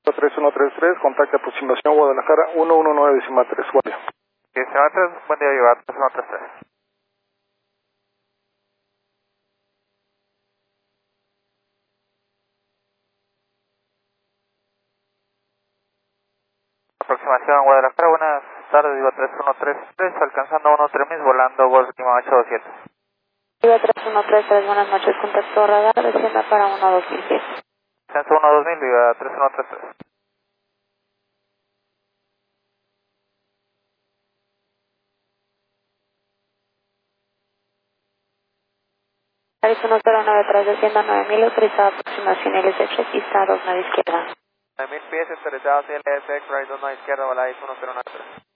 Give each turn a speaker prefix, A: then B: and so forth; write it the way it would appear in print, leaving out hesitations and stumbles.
A: 3133, contacto aproximación Guadalajara 119.3, buen día.
B: 19.3, buen día, Viva 3133. Aproximación Guadalajara, buenas tardes, Viva 3133, alcanzando 13000, volando última 827.
C: Viva 3133, buenas noches, contacto radar, descienda para 12007.
B: Censo 12000, Viva 3133.
C: Aviso 109 descienda 9000, autorizada aproximación LSX, pista 29 izquierda.
B: 9000 pies, interesados LSX, right 29 izquierda, volada 1093.